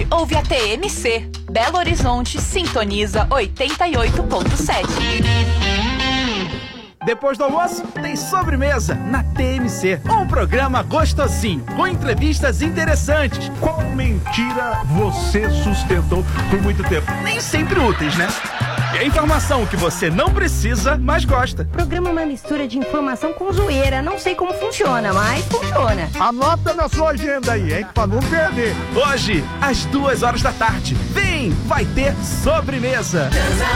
ouve a TMC. Belo Horizonte sintoniza 88.7. Depois do almoço, tem sobremesa na TMC. Um programa gostosinho, com entrevistas interessantes. Qual mentira você sustentou por muito tempo? Nem sempre úteis, né? E a informação que você não precisa, mas gosta. Programa é uma mistura de informação com zoeira. Não sei como funciona, mas funciona. Anota na sua agenda aí, hein? Pra não perder. Hoje, às 2h da tarde. Vem, vai ter sobremesa.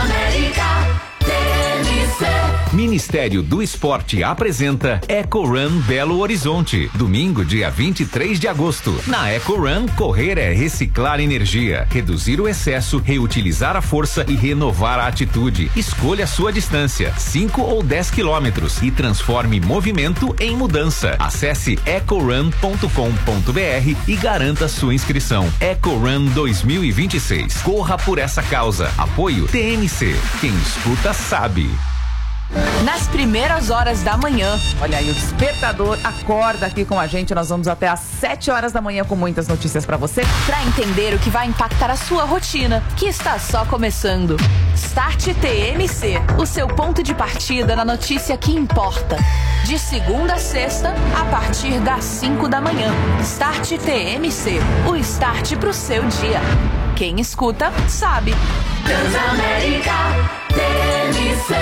Ministério do Esporte apresenta Eco Run Belo Horizonte, domingo, dia 23 de agosto. Na Eco Run, correr é reciclar energia, reduzir o excesso, reutilizar a força e renovar a atitude. Escolha a sua distância, 5 ou 10 quilômetros, e transforme movimento em mudança. Acesse ecorun.com.br e garanta sua inscrição. Eco Run 2026. Corra por essa causa. Apoio TMC. Quem escuta sabe. Nas primeiras horas da manhã, olha aí, o despertador acorda aqui com a gente. Nós vamos até às 7 horas da manhã com muitas notícias pra você. Pra entender o que vai impactar a sua rotina, que está só começando. Start TMC, o seu ponto de partida na notícia que importa. De segunda a sexta, a partir das 5 da manhã. Start TMC, o start pro seu dia. Quem escuta, sabe. Transamérica TMC.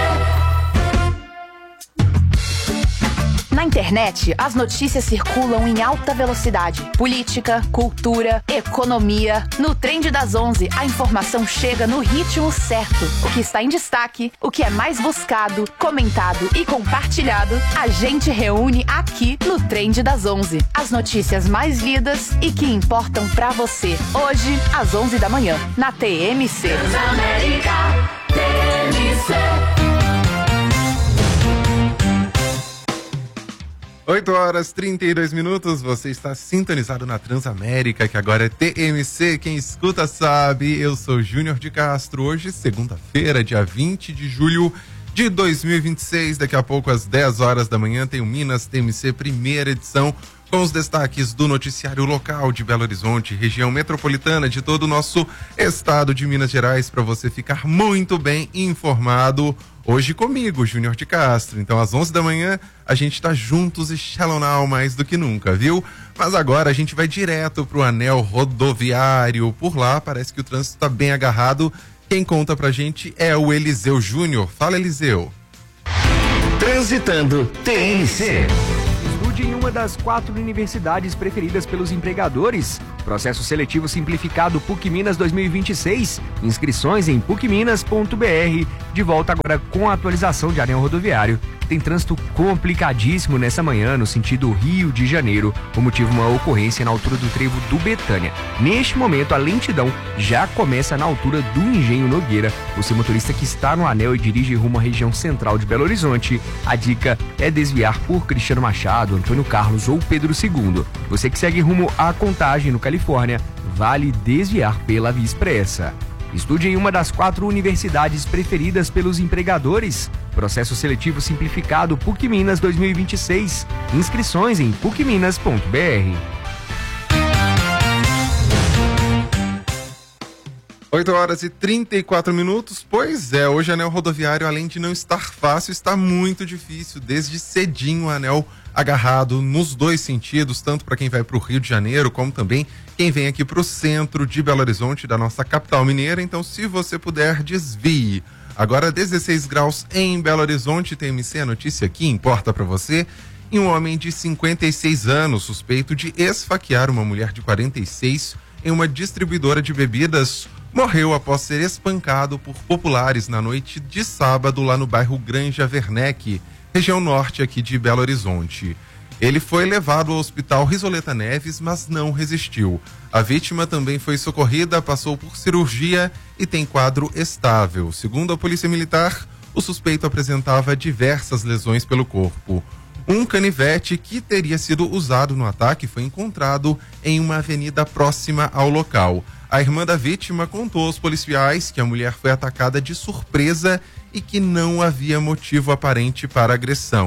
Na internet, as notícias circulam em alta velocidade. Política, cultura, economia. No Trend das 11, a informação chega no ritmo certo. O que está em destaque, o que é mais buscado, comentado e compartilhado, a gente reúne aqui no Trend das 11. As notícias mais lidas e que importam pra você. Hoje, às 11 da manhã, na TMC. Transamérica TMC. 8h32, você está sintonizado na Transamérica, que agora é TMC, quem escuta sabe. Eu sou Júnior de Castro. Hoje, segunda-feira, dia 20 de julho de 2026, daqui a pouco às 10 horas da manhã tem o Minas TMC primeira edição, com os destaques do noticiário local de Belo Horizonte, região metropolitana de todo o nosso estado de Minas Gerais, para você ficar muito bem informado. Hoje comigo, Júnior de Castro. Então, às 11 da manhã, a gente tá juntos e Shallow Now mais do que nunca, viu? Mas agora a gente vai direto pro anel rodoviário. Por lá, parece que o trânsito tá bem agarrado. Quem conta pra gente é o Eliseu Júnior. Fala, Eliseu. Transitando TMC. Estude em uma das 4 universidades preferidas pelos empregadores. Processo seletivo simplificado PUC Minas 2026. Inscrições em pucminas.br. De volta agora com a atualização de anel rodoviário. Tem trânsito complicadíssimo nessa manhã no sentido Rio de Janeiro, por motivo de uma ocorrência na altura do trevo do Betânia. Neste momento, a lentidão já começa na altura do Engenho Nogueira. Você motorista que está no anel e dirige rumo à região central de Belo Horizonte, a dica é desviar por Cristiano Machado, Antônio Carlos ou Pedro II. Você que segue rumo à Contagem, no Califórnia, vale desviar pela Via Expressa. Estude em uma das 4 universidades preferidas pelos empregadores. Processo seletivo simplificado PUC Minas 2026. Inscrições em pucminas.br. 8h34. Pois é, hoje o anel rodoviário, além de não estar fácil, está muito difícil. Desde cedinho o anel agarrado nos dois sentidos, tanto para quem vai para o Rio de Janeiro, como também quem vem aqui para o centro de Belo Horizonte, da nossa capital mineira. Então, se você puder, desvie. Agora, 16 graus em Belo Horizonte. TMC, a notícia que importa para você. E um homem de 56 anos, suspeito de esfaquear uma mulher de 46 em uma distribuidora de bebidas, morreu após ser espancado por populares na noite de sábado lá no bairro Granja Werneck, região norte aqui de Belo Horizonte. Ele foi levado ao hospital Risoleta Neves, mas não resistiu. A vítima também foi socorrida, passou por cirurgia e tem quadro estável. Segundo a Polícia Militar, o suspeito apresentava diversas lesões pelo corpo. Um canivete que teria sido usado no ataque foi encontrado em uma avenida próxima ao local. A irmã da vítima contou aos policiais que a mulher foi atacada de surpresa e que não havia motivo aparente para a agressão.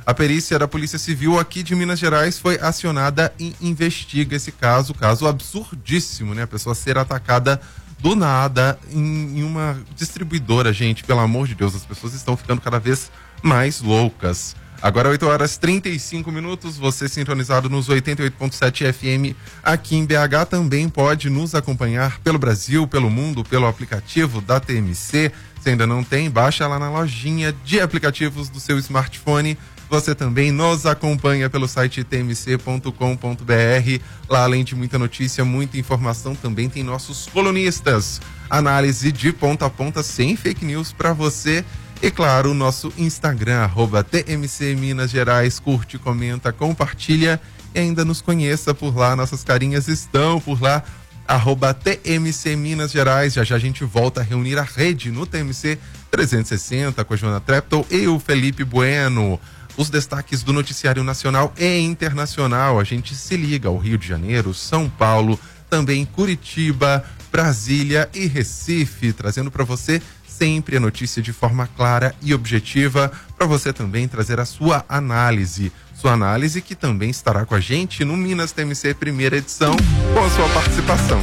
A perícia da Polícia Civil aqui de Minas Gerais foi acionada e investiga esse caso absurdíssimo, né? A pessoa ser atacada do nada em uma distribuidora, gente, pelo amor de Deus, as pessoas estão ficando cada vez mais loucas. Agora 8h35, você sintonizado nos 88.7 FM aqui em BH, também pode nos acompanhar pelo Brasil, pelo mundo, pelo aplicativo da TMC. Se ainda não tem, baixa lá na lojinha de aplicativos do seu smartphone. Você também nos acompanha pelo site tmc.com.br. Lá, além de muita notícia, muita informação, também tem nossos colunistas. Análise de ponta a ponta, sem fake news para você. E claro, o nosso Instagram, @TMC Minas Gerais. Curte, comenta, compartilha e ainda nos conheça por lá. Nossas carinhas estão por lá. @TMC Minas Gerais. Já a gente volta a reunir a rede no TMC 360 com a Joana Treptow e o Felipe Bueno. Os destaques do noticiário nacional e internacional. A gente se liga ao Rio de Janeiro, São Paulo, também Curitiba, Brasília e Recife, trazendo para você sempre a notícia de forma clara e objetiva, para você também trazer a sua análise. Sua análise que também estará com a gente no Minas TMC primeira edição, com a sua participação.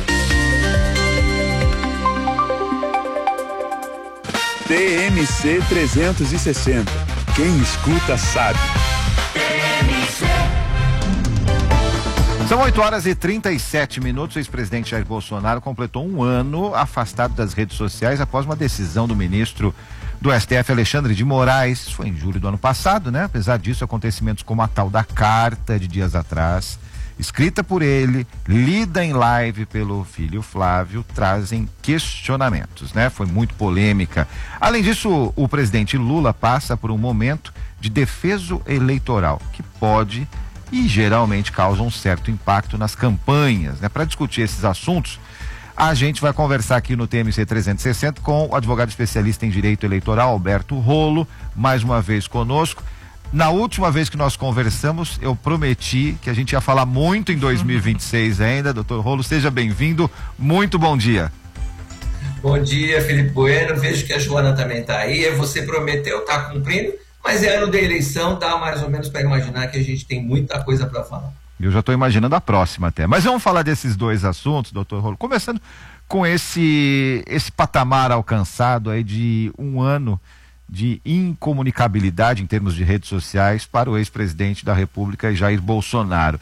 TMC 360. Quem escuta sabe. São 8h37. O ex-presidente Jair Bolsonaro completou um ano afastado das redes sociais após uma decisão do ministro do STF, Alexandre de Moraes. Isso foi em julho do ano passado, né? Apesar disso, acontecimentos como a tal da carta de dias atrás, escrita por ele, lida em live pelo filho Flávio, trazem questionamentos, né? Foi muito polêmica. Além disso, o presidente Lula passa por um momento de defeso eleitoral, que pode e geralmente causa um certo impacto nas campanhas, né? Para discutir esses assuntos, a gente vai conversar aqui no TMC 360 com o advogado especialista em direito eleitoral, Alberto Rolo, mais uma vez conosco. Na última vez que nós conversamos, eu prometi que a gente ia falar muito em 2026 ainda. Doutor Rolo, seja bem-vindo, muito bom dia. Bom dia, Felipe Bueno, vejo que a Joana também está aí, você prometeu, está cumprindo, mas é ano da eleição, dá mais ou menos para imaginar que a gente tem muita coisa para falar. Eu já estou imaginando a próxima até, mas vamos falar desses dois assuntos, doutor Rolo, começando com esse patamar alcançado aí de um ano de incomunicabilidade em termos de redes sociais para o ex-presidente da República, Jair Bolsonaro.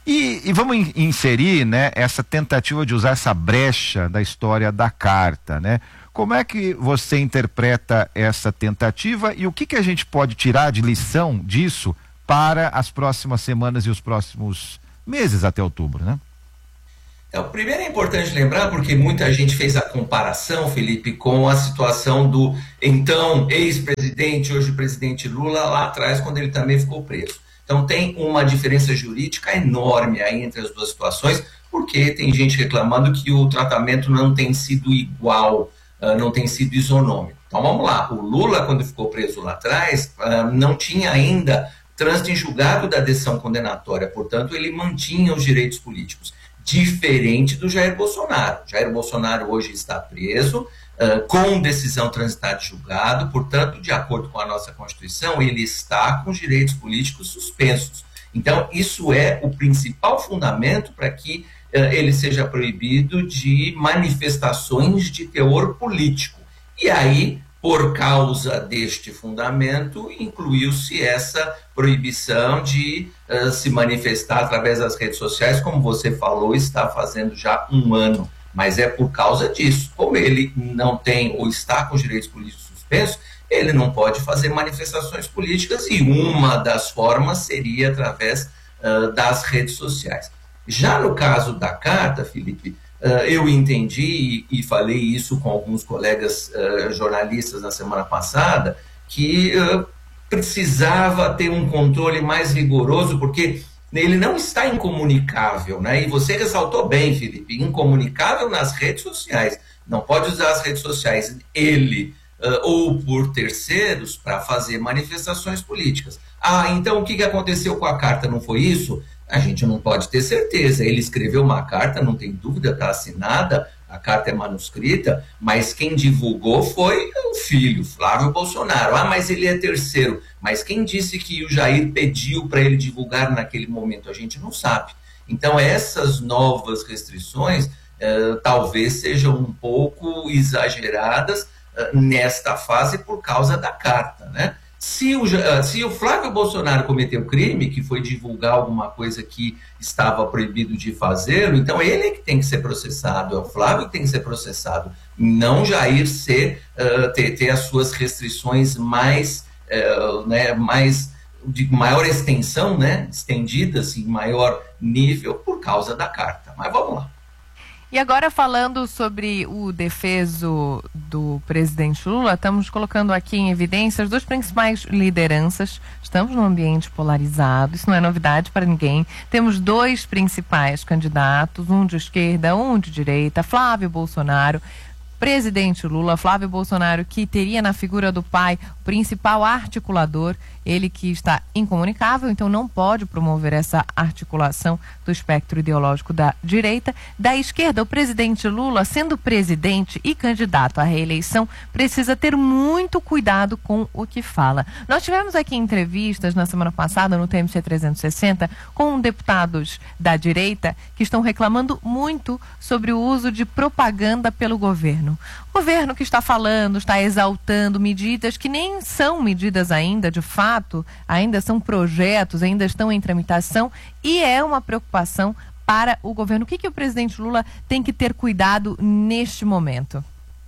E vamos inserir, né, essa tentativa de usar essa brecha da história da carta, né? Como é que você interpreta essa tentativa e o que a gente pode tirar de lição disso para as próximas semanas e os próximos meses até outubro, né? Então, primeiro é importante lembrar, porque muita gente fez a comparação, Felipe, com a situação do então ex-presidente, hoje presidente Lula, lá atrás, quando ele também ficou preso. Então tem uma diferença jurídica enorme aí entre as duas situações, porque tem gente reclamando que o tratamento não tem sido igual, não tem sido isonômico. Então vamos lá, o Lula, quando ficou preso lá atrás, não tinha ainda trânsito em julgado da decisão condenatória, portanto ele mantinha os direitos políticos. Diferente do Jair Bolsonaro. Jair Bolsonaro hoje está preso, com decisão transitada de julgado, portanto, de acordo com a nossa Constituição, ele está com os direitos políticos suspensos. Então, isso é o principal fundamento para que ele seja proibido de manifestações de teor político. E aí, por causa deste fundamento, incluiu-se essa proibição de se manifestar através das redes sociais, como você falou, está fazendo já um ano. Mas é por causa disso. Como ele não tem ou está com os direitos políticos suspensos, ele não pode fazer manifestações políticas e uma das formas seria através das redes sociais. Já no caso da carta, Felipe, eu entendi e falei isso com alguns colegas jornalistas na semana passada, que precisava ter um controle mais rigoroso, porque ele não está incomunicável, né? E você ressaltou bem, Felipe, incomunicável nas redes sociais. Não pode usar as redes sociais, ele ou por terceiros, para fazer manifestações políticas. Então o que aconteceu com a carta? Não foi isso? A gente não pode ter certeza. Ele escreveu uma carta, não tem dúvida, está assinada, a carta é manuscrita, mas quem divulgou foi o filho, Flávio Bolsonaro. Ah, mas ele é terceiro. Mas quem disse que o Jair pediu para ele divulgar naquele momento? A gente não sabe. Então, essas novas restrições talvez sejam um pouco exageradas nesta fase por causa da carta, né? Se o Flávio Bolsonaro cometeu crime, que foi divulgar alguma coisa que estava proibido de fazer, então ele é que tem que ser processado, é o Flávio que tem que ser processado, não Jair ter as suas restrições mais de maior extensão, né, estendidas em maior nível por causa da carta. Mas vamos lá. E agora, falando sobre o defeso do presidente Lula, estamos colocando aqui em evidência as duas principais lideranças. Estamos num ambiente polarizado, isso não é novidade para ninguém. Temos dois principais candidatos, um de esquerda, um de direita, Flávio Bolsonaro, presidente Lula, Flávio Bolsonaro, que teria na figura do pai o principal articulador, ele que está incomunicável, então não pode promover essa articulação do espectro ideológico da direita. Da esquerda, o presidente Lula, sendo presidente e candidato à reeleição, precisa ter muito cuidado com o que fala. Nós tivemos aqui entrevistas na semana passada no TMC 360 com deputados da direita que estão reclamando muito sobre o uso de propaganda pelo governo. O governo que está falando, está exaltando medidas que nem são medidas ainda, de fato, ainda são projetos, ainda estão em tramitação, e é uma preocupação para o governo. O que o presidente Lula tem que ter cuidado neste momento?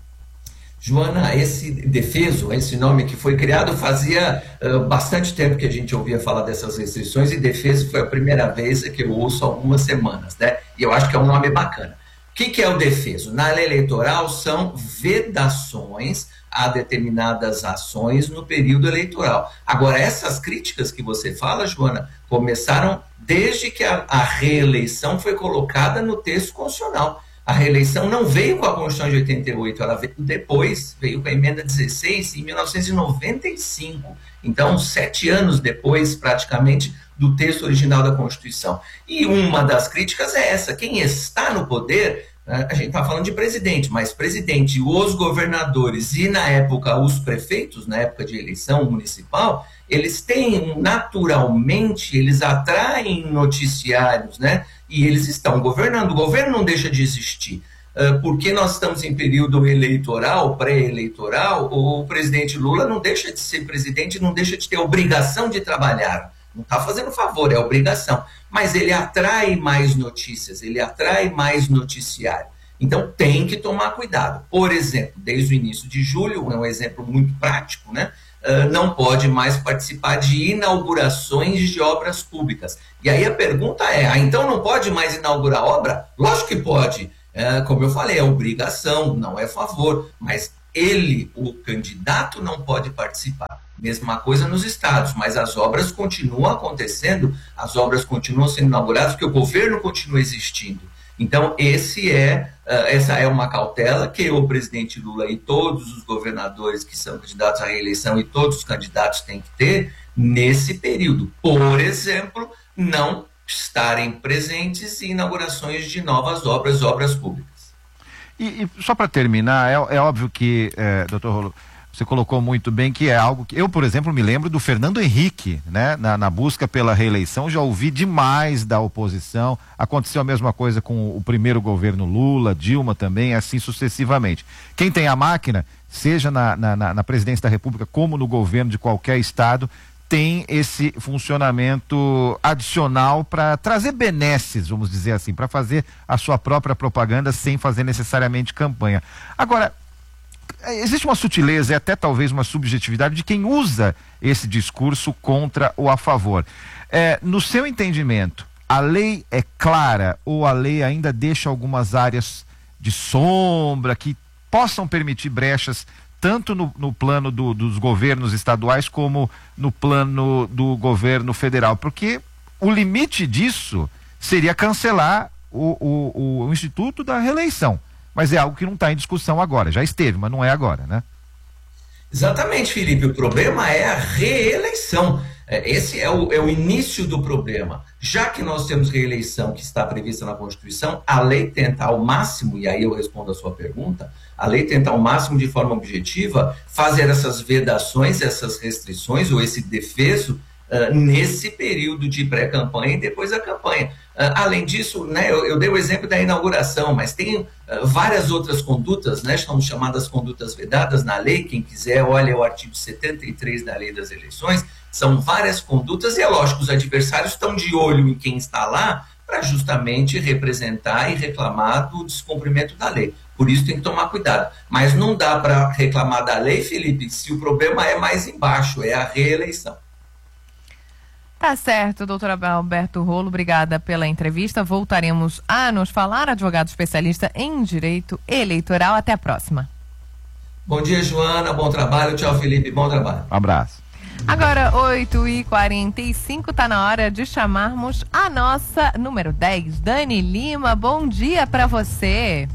Joana, esse defeso, esse nome que foi criado, fazia bastante tempo que a gente ouvia falar dessas restrições, e defeso foi a primeira vez que eu ouço há algumas semanas, né? E eu acho que é um nome bacana. O que é o defeso? Na lei eleitoral são vedações a determinadas ações no período eleitoral. Agora, essas críticas que você fala, Joana, começaram desde que a reeleição foi colocada no texto constitucional. A reeleição não veio com a Constituição de 88, ela veio depois, veio com a emenda 16 em 1995. Então, 7 anos depois, praticamente, do texto original da Constituição. E uma das críticas é essa: quem está no poder, a gente está falando de presidente, mas presidente, os governadores e, na época, os prefeitos, na época de eleição municipal, eles têm, naturalmente, eles atraem noticiários, né? E eles estão governando. O governo não deixa de existir. Porque nós estamos em período eleitoral, pré-eleitoral, o presidente Lula não deixa de ser presidente, não deixa de ter obrigação de trabalhar. Não está fazendo favor, é obrigação. Mas ele atrai mais notícias, ele atrai mais noticiário. Então tem que tomar cuidado. Por exemplo, desde o início de julho, é um exemplo muito prático, né? Não pode mais participar de inaugurações de obras públicas. E aí a pergunta é, então não pode mais inaugurar obra? Lógico que pode. Como eu falei, é obrigação, não é favor. Mas ele, o candidato, não pode participar. Mesma coisa nos estados, mas as obras continuam acontecendo, as obras continuam sendo inauguradas, porque o governo continua existindo. Então, essa é uma cautela que o presidente Lula e todos os governadores que são candidatos à reeleição e todos os candidatos têm que ter nesse período. Por exemplo, não estarem presentes em inaugurações de novas obras públicas. E só para terminar, é óbvio que, doutor Rolo, você colocou muito bem que é algo que eu, por exemplo, me lembro do Fernando Henrique, né? Na busca pela reeleição, já ouvi demais da oposição. Aconteceu a mesma coisa com o primeiro governo Lula, Dilma também, assim sucessivamente. Quem tem a máquina, seja na presidência da República como no governo de qualquer estado, tem esse funcionamento adicional para trazer benesses, vamos dizer assim, para fazer a sua própria propaganda sem fazer necessariamente campanha. Agora, existe uma sutileza e até talvez uma subjetividade de quem usa esse discurso contra ou a favor. No seu entendimento, a lei é clara ou a lei ainda deixa algumas áreas de sombra que possam permitir brechas tanto no plano dos governos estaduais como no plano do governo federal? Porque o limite disso seria cancelar o Instituto da Reeleição. Mas é algo que não está em discussão agora. Já esteve, mas não é agora, né? Exatamente, Felipe. O problema é a reeleição. Esse é o início do problema. Já que nós temos reeleição que está prevista na Constituição, a lei tenta ao máximo, e aí eu respondo a sua pergunta, a lei tenta ao máximo, de forma objetiva, fazer essas vedações, essas restrições, ou esse defeso, nesse período de pré-campanha e depois da campanha. Além disso, né, eu dei o exemplo da inauguração, mas tem várias outras condutas, né, são chamadas condutas vedadas na lei. Quem quiser, olha o artigo 73 da Lei das Eleições. São várias condutas e é lógico, os adversários estão de olho em quem está lá para justamente representar e reclamar do descumprimento da lei. Por isso tem que tomar cuidado. Mas não dá para reclamar da lei, Felipe, se o problema é mais embaixo, é a reeleição. Tá certo, doutor Alberto Rolo, obrigada pela entrevista. Voltaremos a nos falar, advogado especialista em direito eleitoral. Até a próxima. Bom dia, Joana, bom trabalho. Tchau, Felipe, bom trabalho. Um abraço. Agora, 8h45, tá na hora de chamarmos a nossa número 10, Dani Lima. Bom dia para você.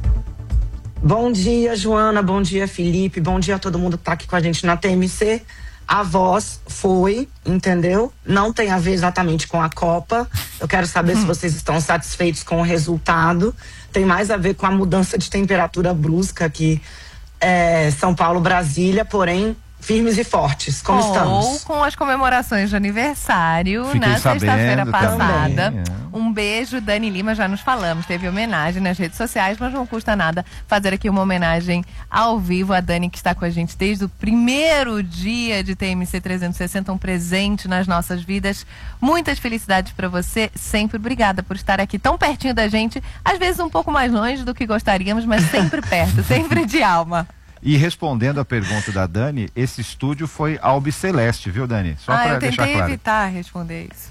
Bom dia, Joana, bom dia, Felipe, bom dia a todo mundo que tá aqui com a gente na TMC. A voz foi, entendeu? Não tem a ver exatamente com a Copa. Eu quero saber se vocês estão satisfeitos com o resultado. Tem mais a ver com a mudança de temperatura brusca aqui, São Paulo, Brasília, porém firmes e fortes. Como estamos? Ou com as comemorações de aniversário. Fiquei na sexta-feira passada. Também, Um beijo, Dani Lima, já nos falamos. Teve homenagem nas redes sociais, mas não custa nada fazer aqui uma homenagem ao vivo. A Dani, que está com a gente desde o primeiro dia de TMC 360, um presente nas nossas vidas. Muitas felicidades para você. Sempre obrigada por estar aqui tão pertinho da gente. Às vezes um pouco mais longe do que gostaríamos, mas sempre perto, sempre de alma. E respondendo a pergunta da Dani, esse estúdio foi albiceleste, viu, Dani? Só para deixar claro. Eu tentei evitar responder isso.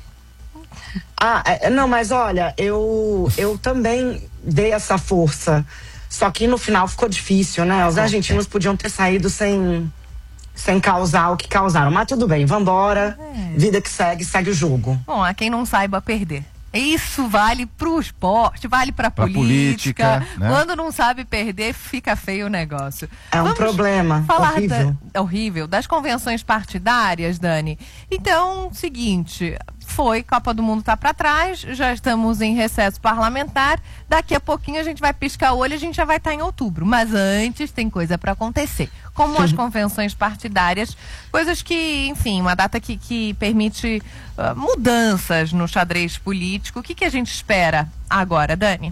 Não, mas olha, eu também dei essa força. Só que no final ficou difícil, né? Os argentinos podiam ter saído sem causar o que causaram. Mas tudo bem, vambora. Vida que segue o jogo. Bom, a quem não saiba perder. Isso vale pro esporte, vale pra política. Né? Quando não sabe perder, fica feio o negócio. Um problema. Falar horrível. Horrível. Das convenções partidárias, Dani. Então, seguinte, Copa do Mundo tá pra trás, já estamos em recesso parlamentar. Daqui a pouquinho a gente vai piscar o olho e a gente já vai estar em outubro. Mas antes tem coisa pra acontecer. Como as convenções partidárias, coisas que, enfim, uma data que permite mudanças no xadrez político. O que a gente espera agora, Dani?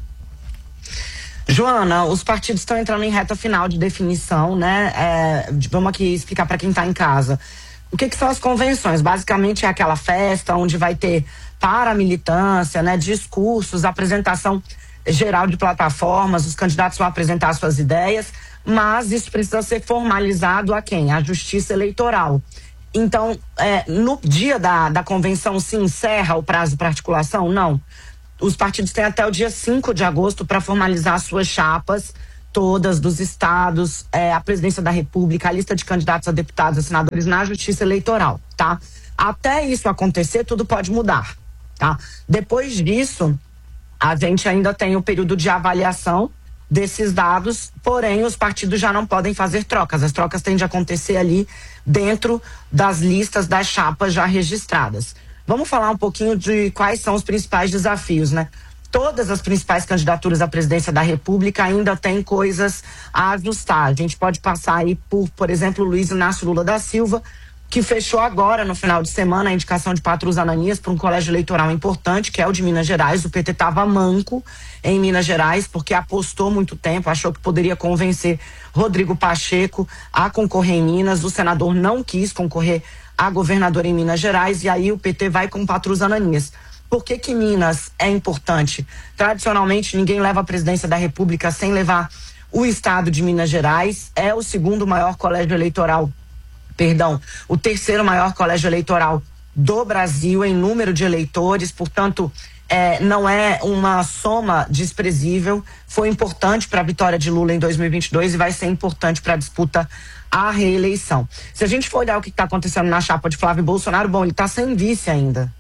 Joana, os partidos estão entrando em reta final de definição, né? Vamos aqui explicar para quem está em casa. O que são as convenções? Basicamente é aquela festa onde vai ter para a militância, né, discursos, apresentação geral de plataformas, os candidatos vão apresentar suas ideias, mas isso precisa ser formalizado a quem? A Justiça Eleitoral. Então, no dia da convenção se encerra o prazo para articulação? Não. Os partidos têm até o dia 5 de agosto para formalizar suas chapas, todas dos estados, a presidência da República, a lista de candidatos a deputados e senadores na Justiça Eleitoral, tá? Até isso acontecer, tudo pode mudar, tá? Depois disso, a gente ainda tem o período de avaliação desses dados, porém os partidos já não podem fazer trocas. As trocas têm de acontecer ali dentro das listas das chapas já registradas. Vamos falar um pouquinho de quais são os principais desafios, né? Todas as principais candidaturas à presidência da República ainda têm coisas a ajustar. A gente pode passar aí por exemplo, Luiz Inácio Lula da Silva, que fechou agora, no final de semana, a indicação de Patrus Ananias para um colégio eleitoral importante, que é o de Minas Gerais. O PT estava manco em Minas Gerais, porque apostou muito tempo, achou que poderia convencer Rodrigo Pacheco a concorrer em Minas. O senador não quis concorrer a governador em Minas Gerais, e aí o PT vai com Patrus Ananias. Por que Minas é importante? Tradicionalmente, ninguém leva a presidência da República sem levar o estado de Minas Gerais. É o segundo maior colégio eleitoral, o terceiro maior colégio eleitoral do Brasil em número de eleitores, portanto, não é uma soma desprezível. Foi importante para a vitória de Lula em 2022 e vai ser importante para a disputa à reeleição. Se a gente for olhar o que está acontecendo na chapa de Flávio Bolsonaro, bom, ele está sem vice ainda.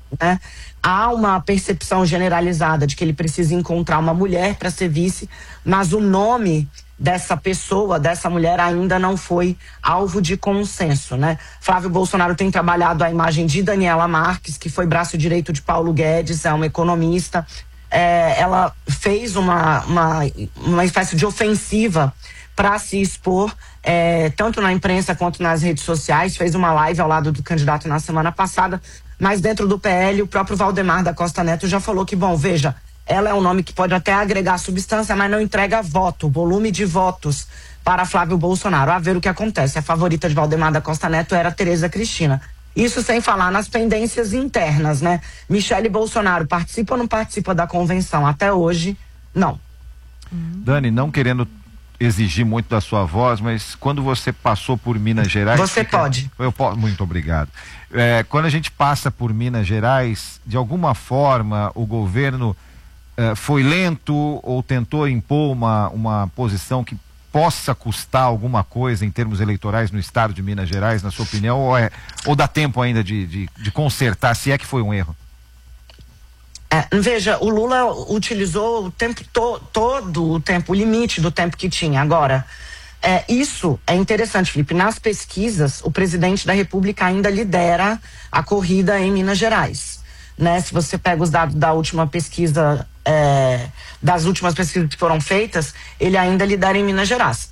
né? Há uma percepção generalizada de que ele precisa encontrar uma mulher para ser vice, mas o nome dessa pessoa, dessa mulher, ainda não foi alvo de consenso, né? Flávio Bolsonaro tem trabalhado a imagem de Daniela Marques, que foi braço direito de Paulo Guedes, é uma economista. Ela fez uma espécie de ofensiva para se expor, tanto na imprensa quanto nas redes sociais, fez uma live ao lado do candidato na semana passada, mas dentro do PL, o próprio Valdemar da Costa Neto já falou que, bom, veja, ela é um nome que pode até agregar substância, mas não entrega voto, volume de votos para Flávio Bolsonaro. A ver o que acontece. A favorita de Valdemar da Costa Neto era Tereza Cristina. Isso sem falar nas pendências internas, né? Michele Bolsonaro participa ou não participa da convenção? Até hoje, não. Dani, não querendo exigir muito da sua voz, mas quando você passou por Minas Gerais... Você pode. Eu posso, muito obrigado. Quando a gente passa por Minas Gerais, de alguma forma o governo foi lento ou tentou impor uma posição que possa custar alguma coisa em termos eleitorais no estado de Minas Gerais, na sua opinião, ou dá tempo ainda de consertar, se é que foi um erro? Veja, o Lula utilizou o tempo todo o tempo, o limite do tempo que tinha. Agora, isso é interessante, Felipe. Nas pesquisas, o presidente da República ainda lidera a corrida em Minas Gerais, né? Se você pega os dados da última pesquisa, das últimas pesquisas que foram feitas, ele ainda lidera em Minas Gerais.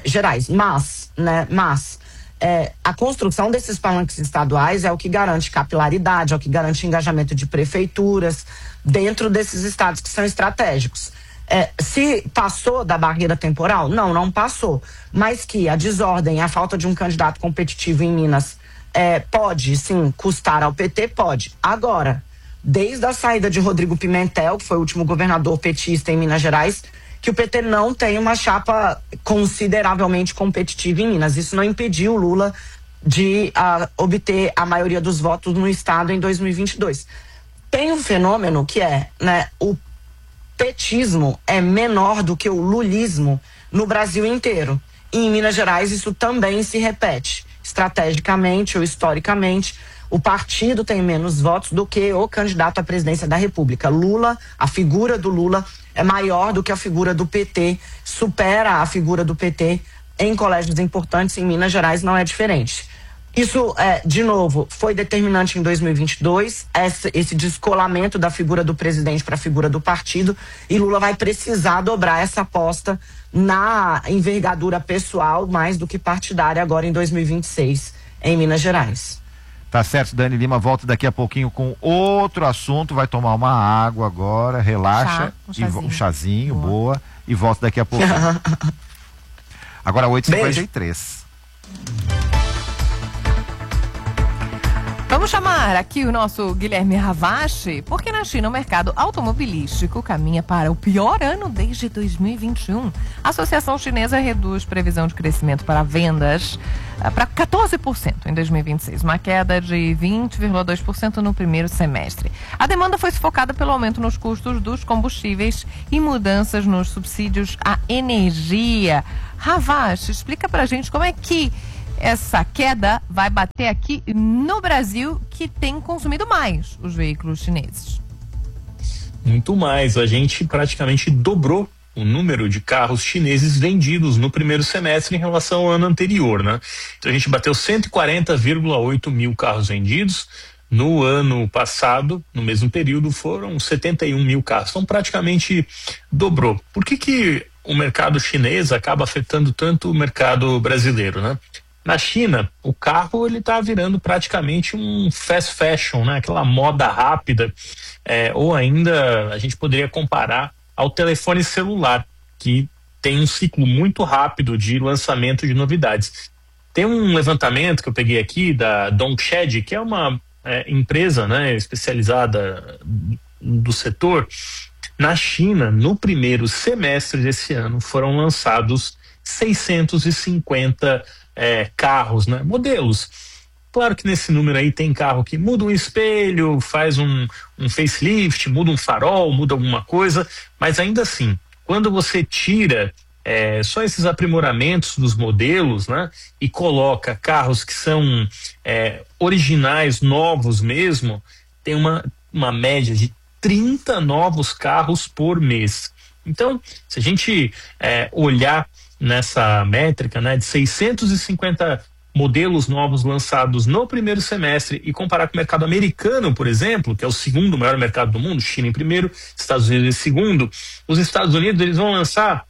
Mas a construção desses palanques estaduais é o que garante capilaridade, é o que garante engajamento de prefeituras dentro desses estados que são estratégicos. Se passou da barreira temporal? Não passou. Mas que a desordem, a falta de um candidato competitivo em Minas pode, sim, custar ao PT? Pode. Agora, desde a saída de Rodrigo Pimentel, que foi o último governador petista em Minas Gerais, que o PT não tem uma chapa consideravelmente competitiva em Minas. Isso não impediu o Lula de obter a maioria dos votos no estado em 2022. Tem um fenômeno que o petismo é menor do que o lulismo no Brasil inteiro. E em Minas Gerais isso também se repete. Estrategicamente ou historicamente, o partido tem menos votos do que o candidato à presidência da República. Lula, a figura do Lula é maior do que a figura do PT, supera a figura do PT em colégios importantes. Em Minas Gerais não é diferente. Isso, de novo, foi determinante em 2022, esse descolamento da figura do presidente para a figura do partido, e Lula vai precisar dobrar essa aposta na envergadura pessoal mais do que partidária agora em 2026 em Minas Gerais. Tá certo, Dani Lima volta daqui a pouquinho com outro assunto, vai tomar uma água agora, relaxa, um chazinho, boa, e volta daqui a pouquinho. Agora 8h53. Vamos chamar aqui o nosso Guilherme Ravache, porque na China o mercado automobilístico caminha para o pior ano desde 2021. A Associação Chinesa reduz previsão de crescimento para vendas para 14% em 2026, uma queda de 20,2% no primeiro semestre. A demanda foi sufocada pelo aumento nos custos dos combustíveis e mudanças nos subsídios à energia. Ravache, explica pra gente como é que essa queda vai bater aqui no Brasil, que tem consumido mais os veículos chineses. Muito mais. A gente praticamente dobrou o número de carros chineses vendidos no primeiro semestre em relação ao ano anterior, né? Então a gente bateu 140,8 mil carros vendidos. No ano passado, no mesmo período, foram 71 mil carros. Então praticamente dobrou. Por que o mercado chinês acaba afetando tanto o mercado brasileiro, né? Na China, o carro ele tá virando praticamente um fast fashion, né? Aquela moda rápida, ou ainda a gente poderia comparar ao telefone celular, que tem um ciclo muito rápido de lançamento de novidades. Tem um levantamento que eu peguei aqui da Dongshed, que é uma empresa, né, especializada do setor. Na China, no primeiro semestre desse ano, foram lançados 650 carros, né, modelos. Claro que nesse número aí tem carro que muda um espelho, faz um facelift, muda um farol, muda alguma coisa, mas ainda assim, quando você tira só esses aprimoramentos dos modelos, né, e coloca carros que são originais, novos mesmo, tem uma média de 30 novos carros por mês. Então, se a gente olhar nessa métrica, né, de 650 modelos novos lançados no primeiro semestre e comparar com o mercado americano, por exemplo, que é o segundo maior mercado do mundo, China em primeiro, Estados Unidos em segundo, os Estados Unidos eles vão lançar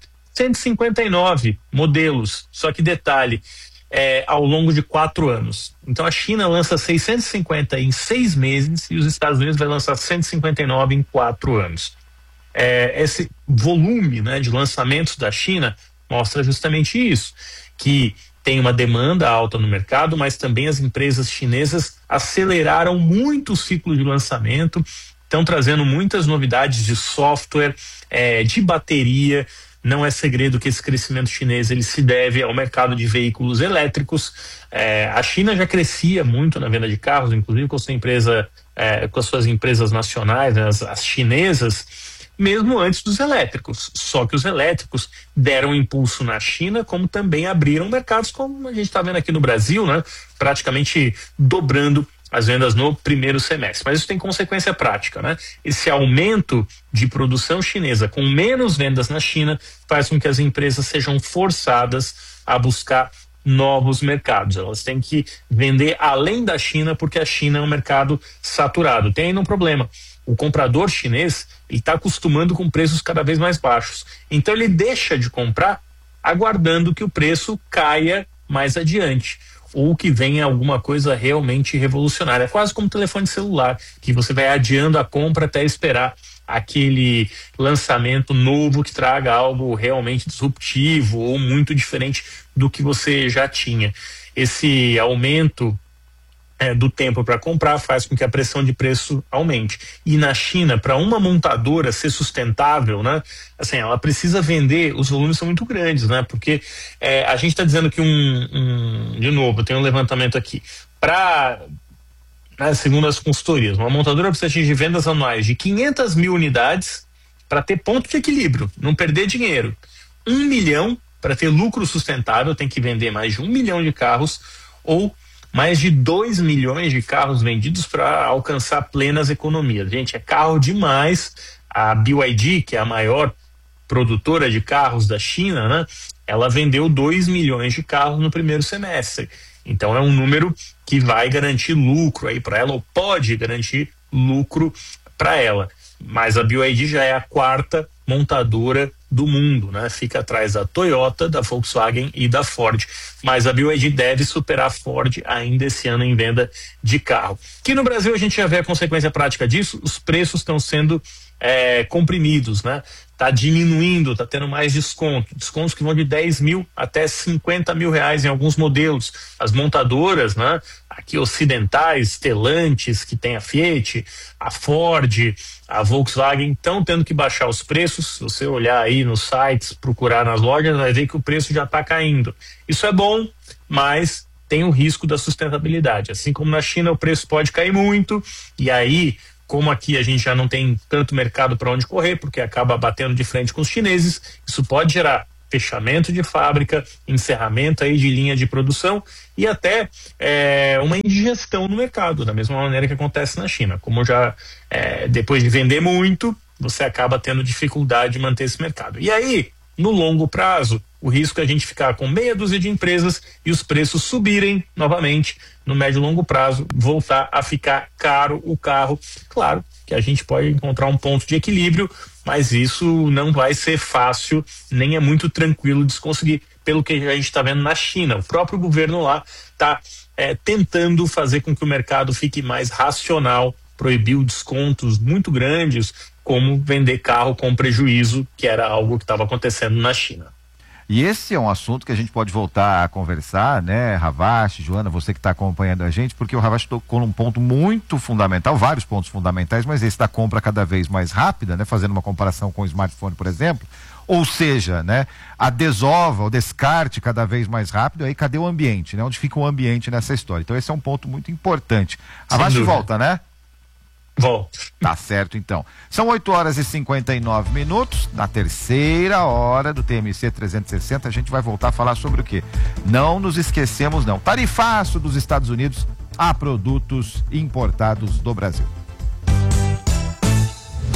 159 modelos, só que detalhe, ao longo de 4 anos. Então a China lança 650 em 6 meses e os Estados Unidos vai lançar 159 em 4 anos. Esse volume, né, de lançamentos da China mostra justamente isso, que tem uma demanda alta no mercado, mas também as empresas chinesas aceleraram muito o ciclo de lançamento, estão trazendo muitas novidades de software, de bateria. Não é segredo que esse crescimento chinês ele se deve ao mercado de veículos elétricos. A China já crescia muito na venda de carros, inclusive com as suas empresas nacionais, né, as chinesas, mesmo antes dos elétricos. Só que os elétricos deram impulso na China, como também abriram mercados, como a gente está vendo aqui no Brasil, né, praticamente dobrando as vendas no primeiro semestre. Mas isso tem consequência prática, né? Esse aumento de produção chinesa com menos vendas na China faz com que as empresas sejam forçadas a buscar novos mercados. Elas têm que vender além da China, porque a China é um mercado saturado. Tem ainda um problema. O comprador chinês está acostumando com preços cada vez mais baixos. Então ele deixa de comprar aguardando que o preço caia mais adiante, ou que venha alguma coisa realmente revolucionária. É quase como telefone celular, que você vai adiando a compra até esperar aquele lançamento novo que traga algo realmente disruptivo ou muito diferente do que você já tinha. Esse aumento do tempo para comprar faz com que a pressão de preço aumente. E na China, para uma montadora ser sustentável, né, assim, ela precisa vender, os volumes são muito grandes, né, porque a gente está dizendo que de novo, tem um levantamento aqui, segundo as consultorias, uma montadora precisa atingir vendas anuais de 500 mil unidades para ter ponto de equilíbrio, não perder dinheiro. 1 milhão para ter lucro sustentável, tem que vender mais de 1 milhão de carros, ou mais de 2 milhões de carros vendidos para alcançar plenas economias. Gente, é carro demais. A BYD, que é a maior produtora de carros da China, né, ela vendeu 2 milhões de carros no primeiro semestre. Então é um número que vai garantir lucro aí para ela, ou pode garantir lucro para ela. Mas a BYD já é a 4ª montadora do mundo, né? Fica atrás da Toyota, da Volkswagen e da Ford. Mas a BYD deve superar a Ford ainda esse ano em venda de carro. Aqui no Brasil a gente já vê a consequência prática disso, os preços estão sendo comprimidos, né? Tá diminuindo, tá tendo mais descontos que vão de 10 mil até 50 mil reais em alguns modelos. As montadoras, né, aqui ocidentais, Stellantis, que tem a Fiat, a Ford, a Volkswagen, estão tendo que baixar os preços. Se você olhar aí nos sites, procurar nas lojas, vai ver que o preço já está caindo. Isso é bom, mas tem o risco da sustentabilidade. Assim como na China o preço pode cair muito, e aí, como aqui a gente já não tem tanto mercado para onde correr, porque acaba batendo de frente com os chineses, isso pode gerar fechamento de fábrica, encerramento aí de linha de produção e até uma indigestão no mercado, da mesma maneira que acontece na China. Como já depois de vender muito, você acaba tendo dificuldade de manter esse mercado. E aí, no longo prazo, o risco é a gente ficar com meia dúzia de empresas e os preços subirem novamente, no médio e longo prazo, voltar a ficar caro o carro. Claro que a gente pode encontrar um ponto de equilíbrio, mas isso não vai ser fácil, nem é muito tranquilo de se conseguir, pelo que a gente está vendo na China. O próprio governo lá está tentando fazer com que o mercado fique mais racional, proibiu descontos muito grandes, como vender carro com prejuízo, que era algo que estava acontecendo na China. E esse é um assunto que a gente pode voltar a conversar, né, Ravache, Joana, você que está acompanhando a gente, porque o Ravache tocou num ponto muito fundamental, vários pontos fundamentais, mas esse da compra cada vez mais rápida, né, fazendo uma comparação com o smartphone, por exemplo, ou seja, né, a desova, o descarte cada vez mais rápido, aí cadê o ambiente, né, onde fica o ambiente nessa história? Então esse é um ponto muito importante. Ravache volta, né? Volto. Tá certo, então. São 8h59, na terceira hora do TMC 360, a gente vai voltar a falar sobre o quê? Não nos esquecemos, não. Tarifaço dos Estados Unidos a produtos importados do Brasil.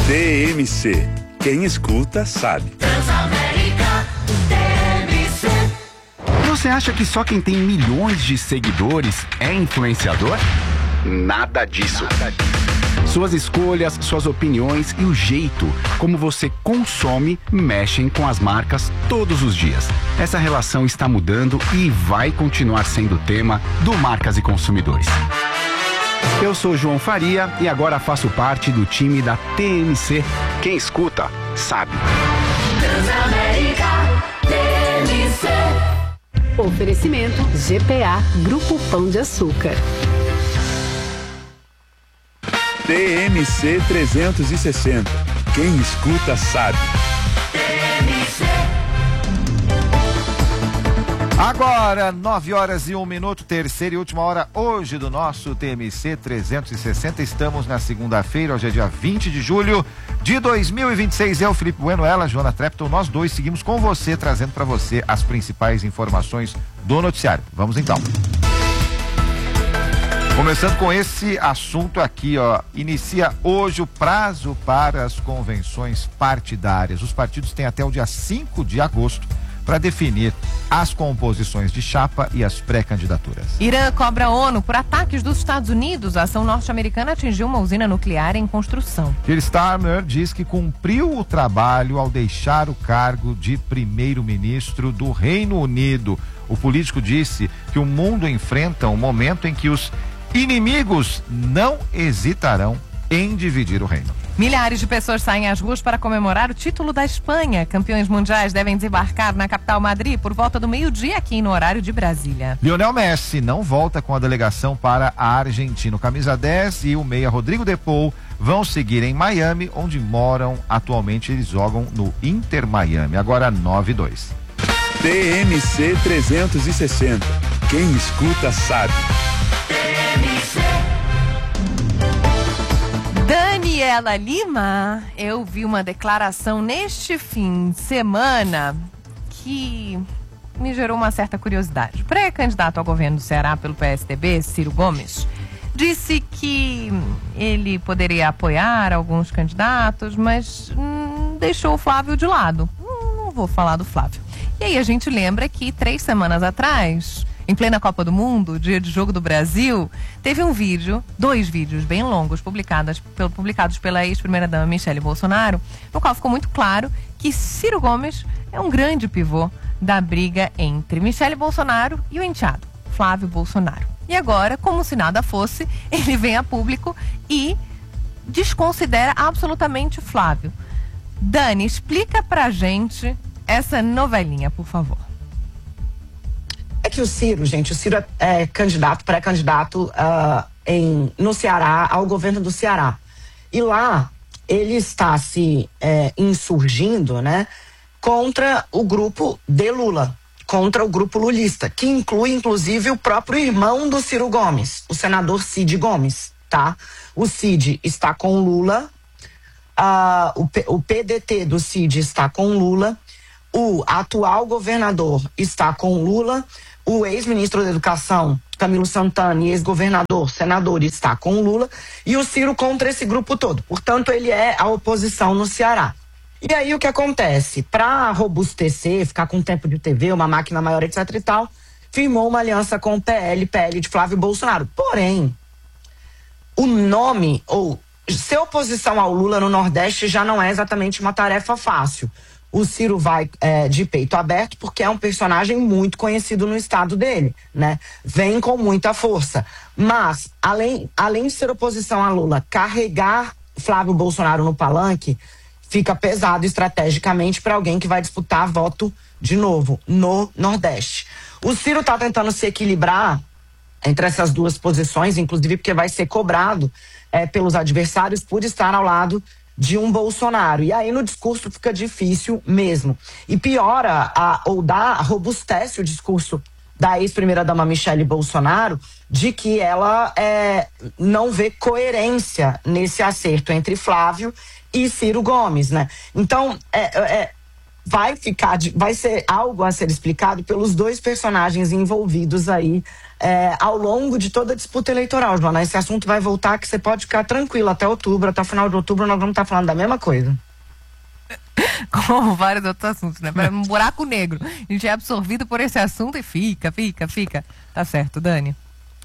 TMC. Quem escuta sabe. Transamérica TMC. Você acha que só quem tem milhões de seguidores é influenciador? Nada disso. Suas escolhas, suas opiniões e o jeito como você consome mexem com as marcas todos os dias. Essa relação está mudando e vai continuar sendo tema do Marcas e Consumidores. Eu sou João Faria e agora faço parte do time da TMC. Quem escuta, sabe. Transamérica TMC. Oferecimento GPA, Grupo Pão de Açúcar. TMC 360. Quem escuta sabe. Agora, 9h01, terceira e última hora hoje do nosso TMC 360. Estamos na segunda-feira, hoje é dia 20 de julho de 2026. Eu, Felipe Bueno, ela, Joana Trepton, nós dois seguimos com você, trazendo para você as principais informações do noticiário. Vamos então. Começando com esse assunto aqui, ó, inicia hoje o prazo para as convenções partidárias. Os partidos têm até o dia 5 de agosto para definir as composições de chapa e as pré-candidaturas. Irã cobra a ONU por ataques dos Estados Unidos. A ação norte-americana atingiu uma usina nuclear em construção. Keir Starmer diz que cumpriu o trabalho ao deixar o cargo de primeiro-ministro do Reino Unido. O político disse que o mundo enfrenta um momento em que os inimigos não hesitarão em dividir o reino. Milhares de pessoas saem às ruas para comemorar o título da Espanha. Campeões mundiais devem desembarcar na capital Madrid por volta do meio-dia aqui no horário de Brasília. Lionel Messi não volta com a delegação para a Argentina. O camisa 10 e o meia Rodrigo De Paul vão seguir em Miami, onde moram atualmente. Eles jogam no Inter Miami. Agora 9-2. TMC 360. Quem escuta sabe. Daniela Lima, eu vi uma declaração neste fim de semana que me gerou uma certa curiosidade. O pré-candidato ao governo do Ceará pelo PSDB, Ciro Gomes, disse que ele poderia apoiar alguns candidatos, mas deixou o Flávio de lado. Não vou falar do Flávio. E aí a gente lembra que 3 semanas atrás, em plena Copa do Mundo, dia de jogo do Brasil, teve um vídeo, 2 vídeos bem longos, publicados pela ex-primeira-dama Michele Bolsonaro, no qual ficou muito claro que Ciro Gomes é um grande pivô da briga entre Michele Bolsonaro e o enteado, Flávio Bolsonaro. E agora, como se nada fosse, ele vem a público e desconsidera absolutamente o Flávio. Dani, explica pra gente essa novelinha, por favor. É que o Ciro, gente, o Ciro é pré-candidato no Ceará, ao governo do Ceará. E lá ele está se insurgindo, né, contra o grupo de Lula, contra o grupo lulista, que inclui inclusive o próprio irmão do Ciro Gomes, o senador Cid Gomes, tá? O Cid está com Lula, o PDT do Cid está com Lula, o atual governador está com Lula, o ex-ministro da Educação, Camilo Santana, e ex-governador, senador, está com Lula, e o Ciro contra esse grupo todo. Portanto, ele é a oposição no Ceará. E aí o que acontece? Para robustecer, ficar com tempo de TV, uma máquina maior, etc e tal, firmou uma aliança com o PL de Flávio Bolsonaro. Porém, o nome, ou ser oposição ao Lula no Nordeste já não é exatamente uma tarefa fácil. O Ciro vai de peito aberto porque é um personagem muito conhecido no estado dele, né? Vem com muita força. Mas, além de ser oposição a Lula, carregar Flávio Bolsonaro no palanque fica pesado estrategicamente para alguém que vai disputar voto de novo no Nordeste. O Ciro está tentando se equilibrar entre essas duas posições, inclusive porque vai ser cobrado pelos adversários por estar ao lado de um Bolsonaro. E aí no discurso fica difícil mesmo. E piora, robustece o discurso da ex-primeira-dama Michele Bolsonaro de que ela não vê coerência nesse acerto entre Flávio e Ciro Gomes, né? Então, vai ser algo a ser explicado pelos dois personagens envolvidos aí ao longo de toda a disputa eleitoral, Joana. Esse assunto vai voltar, que você pode ficar tranquilo até outubro, até o final de outubro nós vamos estar falando da mesma coisa. Como vários outros assuntos, né? Um buraco negro. A gente é absorvido por esse assunto e fica. Tá certo, Dani?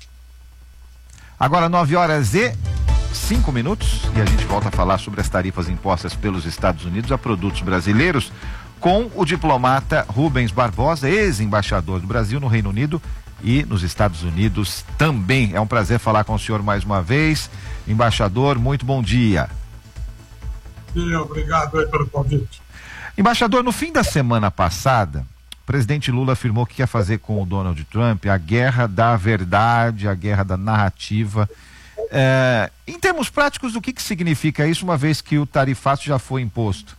Agora 9h05 e a gente volta a falar sobre as tarifas impostas pelos Estados Unidos a produtos brasileiros com o diplomata Rubens Barbosa, ex-embaixador do Brasil no Reino Unido e nos Estados Unidos também. É um prazer falar com o senhor mais uma vez. Embaixador, muito bom dia. Obrigado aí pelo convite. Embaixador, no fim da semana passada, o presidente Lula afirmou que quer fazer com o Donald Trump a guerra da verdade, a guerra da narrativa. Em termos práticos, o que significa isso, uma vez que o tarifaço já foi imposto?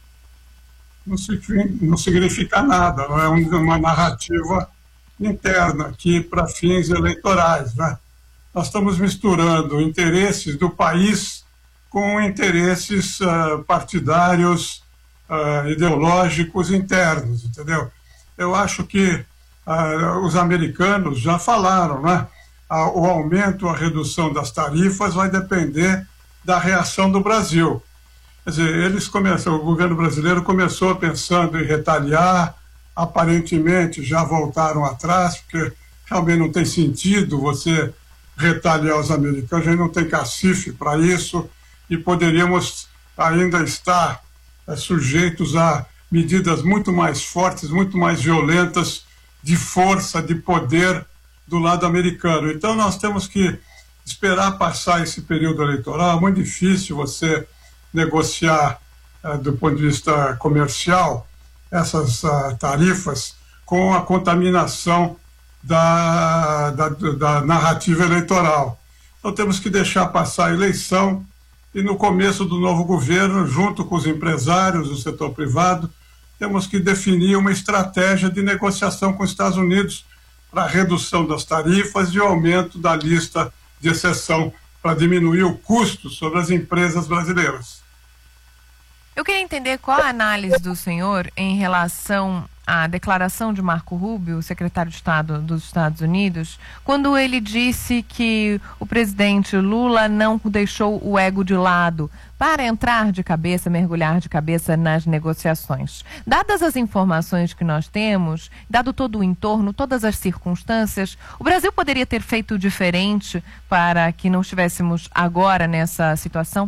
Não significa nada, não é uma narrativa interna aqui para fins eleitorais, né? Nós estamos misturando interesses do país com interesses partidários, ideológicos internos, entendeu? Eu acho que os americanos já falaram, né? O aumento, a redução das tarifas vai depender da reação do Brasil. Quer dizer, o governo brasileiro começou pensando em retaliar, aparentemente já voltaram atrás, porque realmente não tem sentido você retaliar os americanos, a gente não tem cacife para isso e poderíamos ainda estar sujeitos a medidas muito mais fortes, muito mais violentas, de força, de poder do lado americano. Então nós temos que esperar passar esse período eleitoral. É muito difícil você negociar do ponto de vista comercial essas tarifas com a contaminação da narrativa eleitoral. Então temos que deixar passar a eleição e no começo do novo governo, junto com os empresários do setor privado, temos que definir uma estratégia de negociação com os Estados Unidos para a redução das tarifas e o aumento da lista de exceção para diminuir o custo sobre as empresas brasileiras. Eu queria entender qual a análise do senhor em relação à declaração de Marco Rubio, secretário de Estado dos Estados Unidos, quando ele disse que o presidente Lula não deixou o ego de lado para entrar de cabeça, mergulhar de cabeça nas negociações. Dadas as informações que nós temos, dado todo o entorno, todas as circunstâncias, o Brasil poderia ter feito diferente para que não estivéssemos agora nessa situação?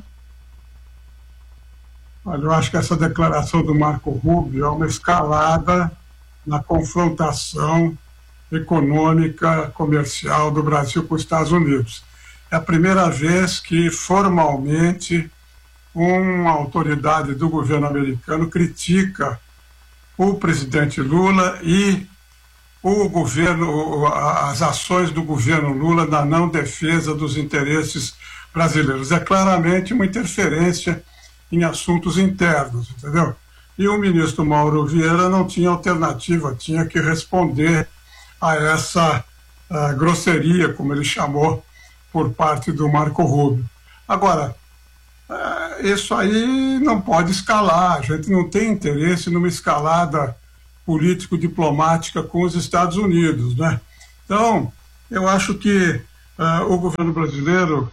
Olha, eu acho que essa declaração do Marco Rubio é uma escalada na confrontação econômica, comercial do Brasil com os Estados Unidos. É a primeira vez que, formalmente, uma autoridade do governo americano critica o presidente Lula e o governo, as ações do governo Lula na não defesa dos interesses brasileiros. É claramente uma interferência em assuntos internos, entendeu? E o ministro Mauro Vieira não tinha alternativa, tinha que responder a essa grosseria, como ele chamou, por parte do Marco Rubio. Agora, isso aí não pode escalar, a gente não tem interesse numa escalada político-diplomática com os Estados Unidos, né? Então, eu acho que o governo brasileiro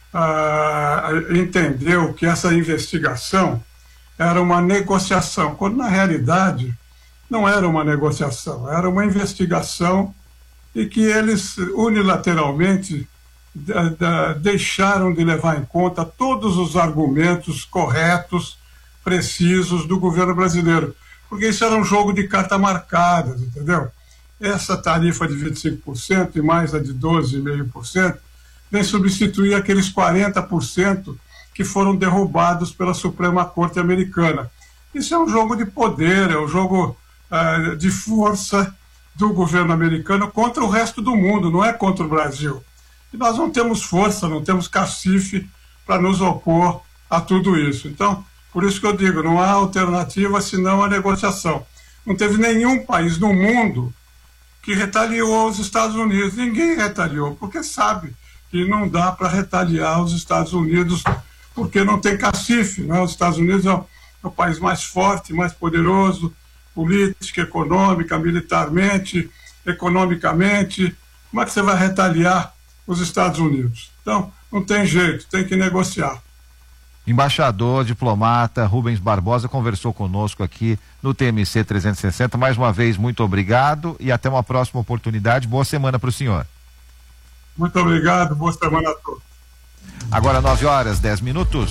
entendeu que essa investigação era uma negociação, quando na realidade não era uma negociação, era uma investigação e que eles unilateralmente deixaram de levar em conta todos os argumentos corretos, precisos do governo brasileiro, porque isso era um jogo de carta marcadas, entendeu? Essa tarifa de 25% e mais a de 12,5% vem substituir aqueles 40% que foram derrubados pela Suprema Corte Americana. Isso é um jogo de poder, é um jogo de força do governo americano contra o resto do mundo, não é contra o Brasil. E nós não temos força, não temos cacife para nos opor a tudo isso. Então, por isso que eu digo, não há alternativa senão a negociação. Não teve nenhum país no mundo que retaliou aos Estados Unidos. Ninguém retaliou, porque sabe que não dá para retaliar os Estados Unidos, porque não tem cacife, né? Os Estados Unidos é o país mais forte, mais poderoso, política, econômica, militarmente, economicamente. Como é que você vai retaliar os Estados Unidos? Então, não tem jeito, tem que negociar. Embaixador, diplomata Rubens Barbosa conversou conosco aqui no TMC 360. Mais uma vez, muito obrigado e até uma próxima oportunidade. Boa semana para o senhor. Muito obrigado, boa semana a todos. Agora 9h10.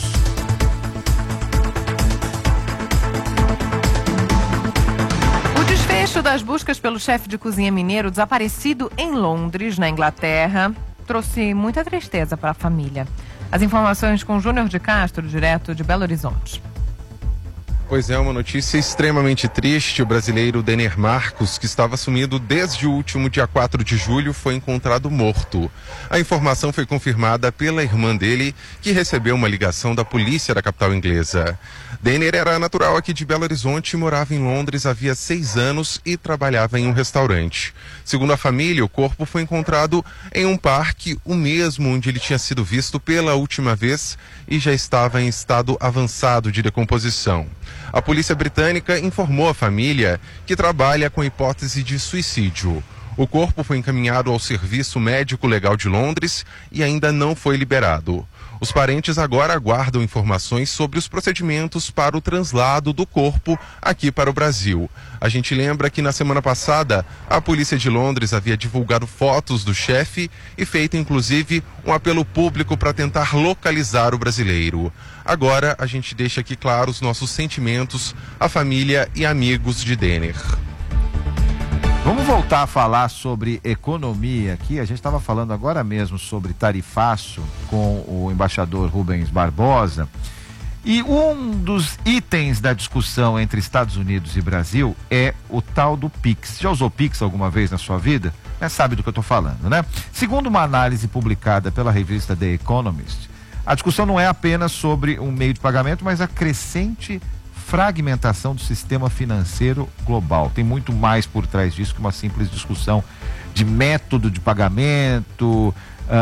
O desfecho das buscas pelo chefe de cozinha mineiro desaparecido em Londres, na Inglaterra, trouxe muita tristeza para a família. As informações com Júnior de Castro, direto de Belo Horizonte. Pois é, uma notícia extremamente triste. O brasileiro Denner Marcos, que estava sumido desde o último dia 4 de julho, foi encontrado morto. A informação foi confirmada pela irmã dele, que recebeu uma ligação da polícia da capital inglesa. Denner era natural aqui de Belo Horizonte, morava em Londres havia 6 anos e trabalhava em um restaurante. Segundo a família, o corpo foi encontrado em um parque, o mesmo onde ele tinha sido visto pela última vez e já estava em estado avançado de decomposição. A polícia britânica informou a família que trabalha com a hipótese de suicídio. O corpo foi encaminhado ao Serviço Médico Legal de Londres e ainda não foi liberado. Os parentes agora aguardam informações sobre os procedimentos para o translado do corpo aqui para o Brasil. A gente lembra que na semana passada a polícia de Londres havia divulgado fotos do chefe e feito inclusive um apelo público para tentar localizar o brasileiro. Agora a gente deixa aqui claro os nossos sentimentos à família e amigos de Denner. Vamos voltar a falar sobre economia aqui. A gente estava falando agora mesmo sobre tarifaço com o embaixador Rubens Barbosa. E um dos itens da discussão entre Estados Unidos e Brasil é o tal do Pix. Já usou Pix alguma vez na sua vida? Sabe do que eu estou falando, né? Segundo uma análise publicada pela revista The Economist, a discussão não é apenas sobre um meio de pagamento, mas a crescente fragmentação do sistema financeiro global. Tem muito mais por trás disso que uma simples discussão de método de pagamento,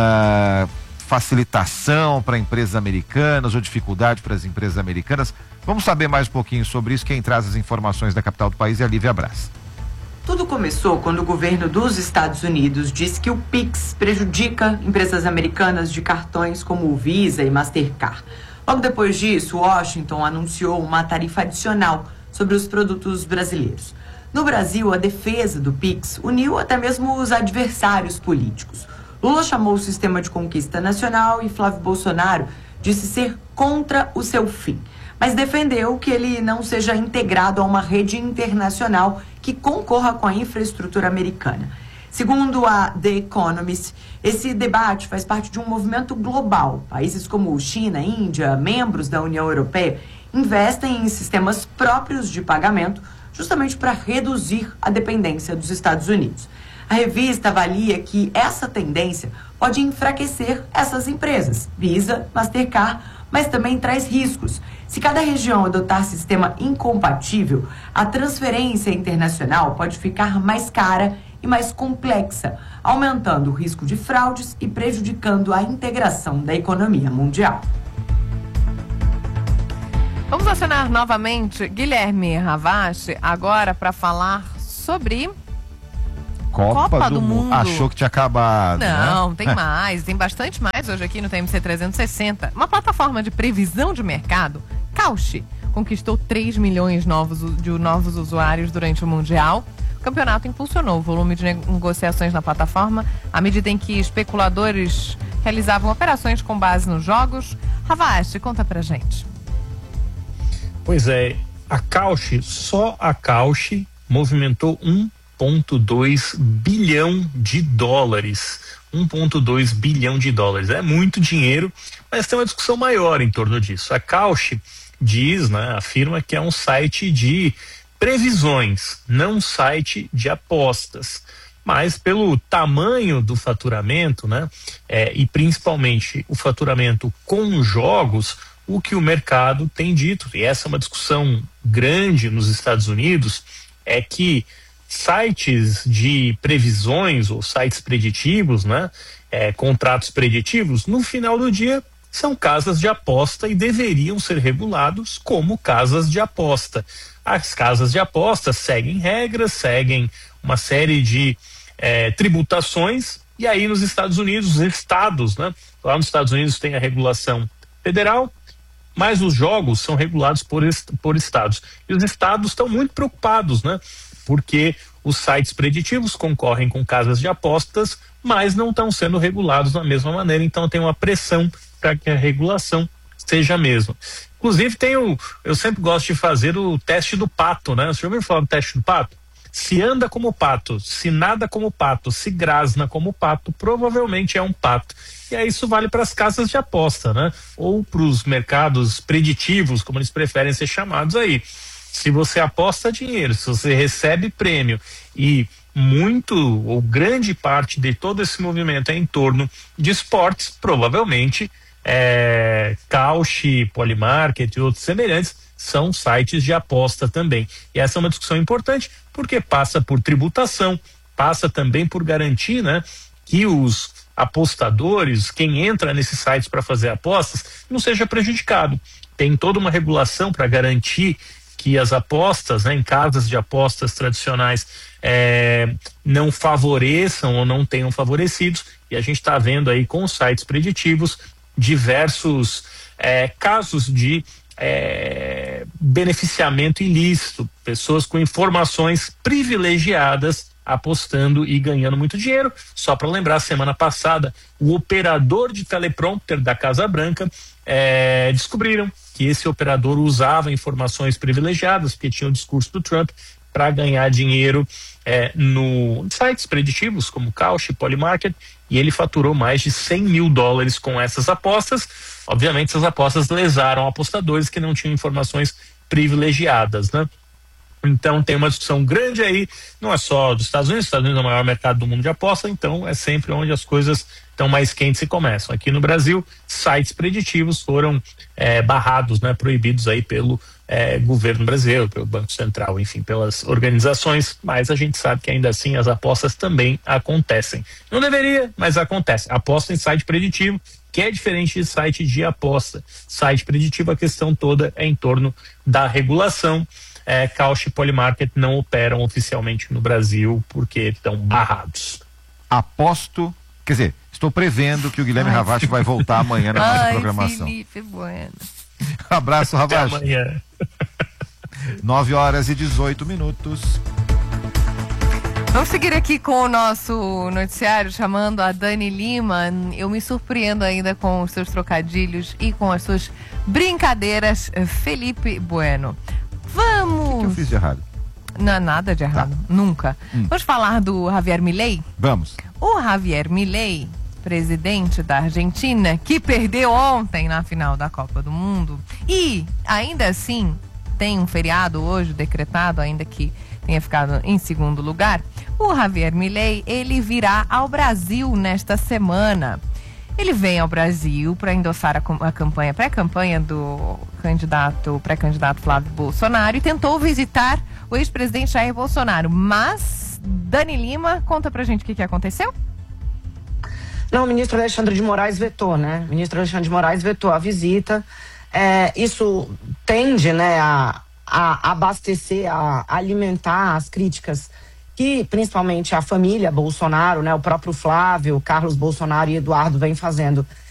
facilitação para empresas americanas ou dificuldade para as empresas americanas. Vamos saber mais um pouquinho sobre isso. Quem traz as informações da capital do país é a Lívia Braz. Tudo começou quando o governo dos Estados Unidos disse que o Pix prejudica empresas americanas de cartões como o Visa e Mastercard. Logo depois disso, Washington anunciou uma tarifa adicional sobre os produtos brasileiros. No Brasil, a defesa do Pix uniu até mesmo os adversários políticos. Lula chamou o sistema de conquista nacional e Flávio Bolsonaro disse ser contra o seu fim, mas defendeu que ele não seja integrado a uma rede internacional que concorra com a infraestrutura americana. Segundo a The Economist, esse debate faz parte de um movimento global. Países como China, Índia, membros da União Europeia, investem em sistemas próprios de pagamento justamente para reduzir a dependência dos Estados Unidos. A revista avalia que essa tendência pode enfraquecer essas empresas, Visa, Mastercard, mas também traz riscos. Se cada região adotar sistema incompatível, a transferência internacional pode ficar mais cara e mais complexa, aumentando o risco de fraudes e prejudicando a integração da economia mundial. Vamos acionar novamente Guilherme Ravache agora para falar sobre Copa do Mundo. Achou que tinha acabado, Não, né? tem mais, tem bastante mais hoje aqui no TMC 360. Uma plataforma de previsão de mercado, Cauchy, conquistou 3 milhões de novos usuários durante o Mundial. O campeonato impulsionou o volume de negociações na plataforma à medida em que especuladores realizavam operações com base nos jogos. Ravache, conta pra gente. Pois é, só a Cauchy movimentou 1,2 bilhão de dólares. 1,2 bilhão de dólares. É muito dinheiro, mas tem uma discussão maior em torno disso. A Cauchy diz, afirma que é um site de previsões, não um site de apostas. Mas pelo tamanho do faturamento, e principalmente o faturamento com jogos, o que o mercado tem dito, e essa é uma discussão grande nos Estados Unidos, é que sites de previsões ou sites preditivos, contratos preditivos, no final do dia são casas de aposta e deveriam ser regulados como casas de aposta. As casas de aposta seguem regras, seguem uma série de tributações, e aí nos Estados Unidos, os estados, né? Lá nos Estados Unidos tem a regulação federal, mas os jogos são regulados por estados. E os estados estão muito preocupados, né? Porque os sites preditivos concorrem com casas de apostas, mas não estão sendo regulados da mesma maneira, então tem uma pressão para que a regulação seja a mesma. Inclusive eu sempre gosto de fazer o teste do pato, né? Você já ouviu falar do teste do pato? Se anda como pato, se nada como pato, se grasna como pato, provavelmente é um pato. E aí isso vale para as casas de aposta, né? Ou para os mercados preditivos, como eles preferem ser chamados aí. Se você aposta dinheiro, se você recebe prêmio e muito ou grande parte de todo esse movimento é em torno de esportes, provavelmente Kalshi, Polymarket e outros semelhantes são sites de aposta também. E essa é uma discussão importante porque passa por tributação, passa também por garantir, né, que os apostadores, quem entra nesses sites para fazer apostas, não seja prejudicado. Tem toda uma regulação para garantir que as apostas, né, em casas de apostas tradicionais não favoreçam ou não tenham favorecidos, e a gente está vendo aí com os sites preditivos diversos casos de beneficiamento ilícito, pessoas com informações privilegiadas apostando e ganhando muito dinheiro. Só para lembrar, semana passada, o operador de teleprompter da Casa Branca descobriram que esse operador usava informações privilegiadas, porque tinha o discurso do Trump, para ganhar dinheiro no sites preditivos como Kalshi, Polymarket, e ele faturou mais de $100 mil com essas apostas. Obviamente essas apostas lesaram apostadores que não tinham informações privilegiadas, né? Então tem uma discussão grande aí, não é só dos Estados Unidos é o maior mercado do mundo de aposta, então é sempre onde as coisas estão mais quentes e começam. Aqui no Brasil, sites preditivos foram barrados, né, proibidos aí pelo governo brasileiro, pelo Banco Central, enfim, pelas organizações, mas a gente sabe que ainda assim as apostas também acontecem. Não deveria, mas acontece. Aposta em site preditivo, que é diferente de site de aposta. Site preditivo, a questão toda é em torno da regulação. Kalshi e Polymarket não operam oficialmente no Brasil porque estão barrados. Aposto, quer dizer, estou prevendo que o Guilherme Ravache vai voltar amanhã na nossa programação. Felipe Bueno. Abraço, Ravache. Até amanhã. 9h18. Vamos seguir aqui com o nosso noticiário, chamando a Dani Lima. Eu me surpreendo ainda com os seus trocadilhos e com as suas brincadeiras, Felipe Bueno. Vamos! O que eu fiz de errado? Não, nada de errado, nunca. Vamos falar do Javier Milei? Vamos. O Javier Milei, presidente da Argentina, que perdeu ontem na final da Copa do Mundo, e ainda assim tem um feriado hoje decretado, ainda que tenha ficado em segundo lugar. O Javier Milei, ele virá ao Brasil nesta semana. Ele vem ao Brasil para endossar a campanha, pré-campanha do pré-candidato Flávio Bolsonaro, e tentou visitar o ex-presidente Jair Bolsonaro. Mas, Dani Lima, conta pra gente o que aconteceu? Não, o ministro Alexandre de Moraes vetou, né? O ministro Alexandre de Moraes vetou a visita. Isso tende, né, a abastecer, a alimentar as críticas que principalmente a família Bolsonaro, né, o próprio Flávio, Carlos Bolsonaro e Eduardo vem fazendo